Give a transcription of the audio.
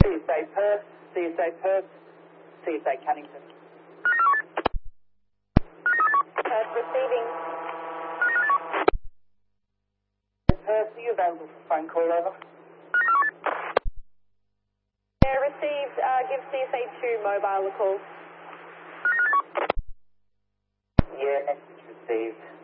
CSA Perth, CSA Perth, CSA Cannington. Perth receiving. Perth, are you available for phone call over? Yeah, received. Give CSA 2 mobile a call. Yeah, message received.